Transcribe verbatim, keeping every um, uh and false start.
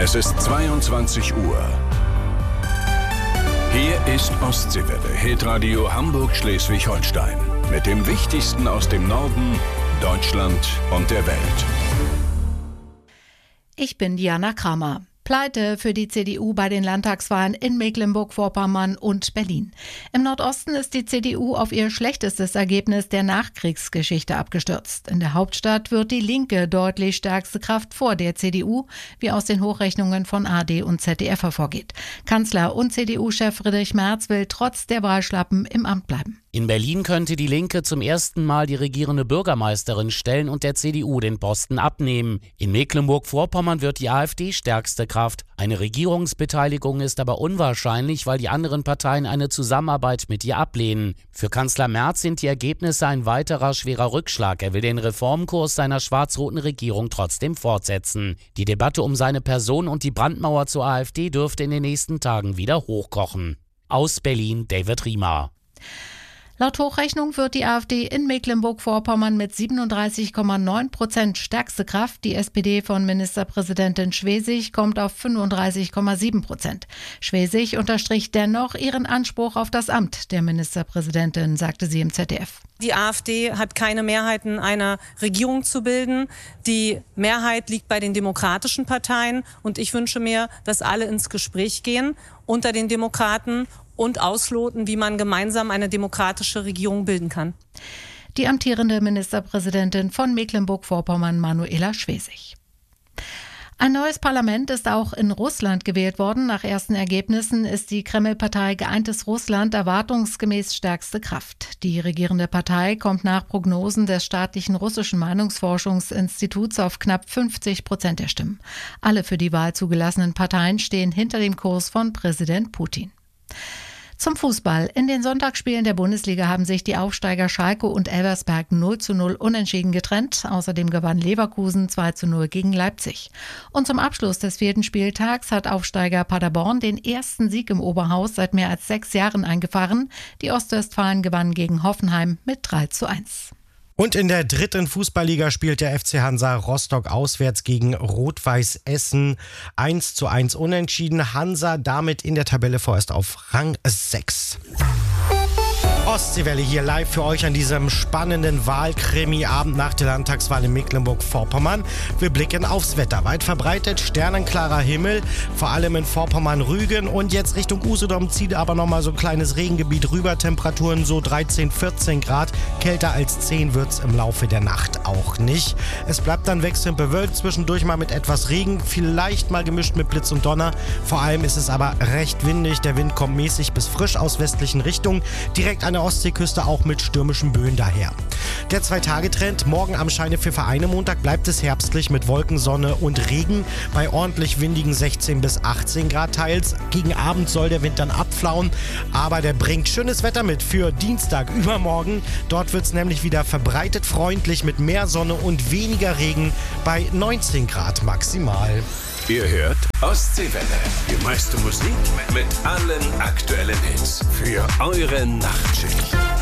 Es ist zweiundzwanzig Uhr. Hier ist Ostseewelle, Hitradio Hamburg-Schleswig-Holstein. Mit dem Wichtigsten aus dem Norden, Deutschland und der Welt. Ich bin Diana Kramer. Pleite für die C D U bei den Landtagswahlen in Mecklenburg-Vorpommern und Berlin. Im Nordosten ist die C D U auf ihr schlechtestes Ergebnis der Nachkriegsgeschichte abgestürzt. In der Hauptstadt wird die Linke deutlich stärkste Kraft vor der C D U, wie aus den Hochrechnungen von A R D und Z D F hervorgeht. Kanzler und C D U-Chef Friedrich Merz will trotz der Wahlschlappen im Amt bleiben. In Berlin könnte die Linke zum ersten Mal die regierende Bürgermeisterin stellen und der C D U den Posten abnehmen. In Mecklenburg-Vorpommern wird die AfD stärkste Kraft. Eine Regierungsbeteiligung ist aber unwahrscheinlich, weil die anderen Parteien eine Zusammenarbeit mit ihr ablehnen. Für Kanzler Merz sind die Ergebnisse ein weiterer schwerer Rückschlag. Er will den Reformkurs seiner schwarz-roten Regierung trotzdem fortsetzen. Die Debatte um seine Person und die Brandmauer zur AfD dürfte in den nächsten Tagen wieder hochkochen. Aus Berlin, David Riemer. Laut Hochrechnung wird die AfD in Mecklenburg-Vorpommern mit siebenunddreißig Komma neun Prozent stärkste Kraft. Die S P D von Ministerpräsidentin Schwesig kommt auf fünfunddreißig Komma sieben Prozent. Schwesig unterstrich dennoch ihren Anspruch auf das Amt der Ministerpräsidentin, sagte sie im Z D F. Die AfD hat keine Mehrheiten, eine Regierung zu bilden. Die Mehrheit liegt bei den demokratischen Parteien. Und ich wünsche mir, dass alle ins Gespräch gehen unter den Demokraten und ausloten, wie man gemeinsam eine demokratische Regierung bilden kann. Die amtierende Ministerpräsidentin von Mecklenburg-Vorpommern, Manuela Schwesig. Ein neues Parlament ist auch in Russland gewählt worden. Nach ersten Ergebnissen ist die Kreml-Partei Geeintes Russland erwartungsgemäß stärkste Kraft. Die regierende Partei kommt nach Prognosen des staatlichen russischen Meinungsforschungsinstituts auf knapp fünfzig Prozent der Stimmen. Alle für die Wahl zugelassenen Parteien stehen hinter dem Kurs von Präsident Putin. Zum Fußball. In den Sonntagsspielen der Bundesliga haben sich die Aufsteiger Schalke und Elversberg null zu null unentschieden getrennt. Außerdem gewann Leverkusen zwei zu null gegen Leipzig. Und zum Abschluss des vierten Spieltags hat Aufsteiger Paderborn den ersten Sieg im Oberhaus seit mehr als sechs Jahren eingefahren. Die Ostwestfalen gewannen gegen Hoffenheim mit drei zu eins. Und in der dritten Fußballliga spielt der F C Hansa Rostock auswärts gegen Rot-Weiß Essen. eins zu eins unentschieden. Hansa damit in der Tabelle vorerst auf Rang sechs. Ostseewelle hier live für euch an diesem spannenden Wahlkrimi-Abend nach der Landtagswahl in Mecklenburg-Vorpommern. Wir blicken aufs Wetter. Weit verbreitet, sternenklarer Himmel, vor allem in Vorpommern-Rügen. Und jetzt Richtung Usedom zieht aber nochmal so ein kleines Regengebiet rüber. Temperaturen so dreizehn, vierzehn Grad. Kälter als zehn wird's im Laufe der Nacht auch nicht. Es bleibt dann wechselnd bewölkt, zwischendurch mal mit etwas Regen, vielleicht mal gemischt mit Blitz und Donner. Vor allem ist es aber recht windig. Der Wind kommt mäßig bis frisch aus westlichen Richtungen. Direkt an der Ostseeküste auch mit stürmischen Böen daher. Der Zwei-Tage-Trend, morgen am Scheinepfiffer eine Montag bleibt es herbstlich mit Wolken, Sonne und Regen bei ordentlich windigen sechzehn bis achtzehn Grad teils. Gegen Abend soll der Wind dann abflauen, aber der bringt schönes Wetter mit für Dienstag, übermorgen. Dort wird es nämlich wieder verbreitet freundlich mit mehr Sonne und weniger Regen bei neunzehn Grad maximal. Ihr hört Ostseewelle. Die meiste Musik mit allen aktuellen Hits für eure Nachtschicht.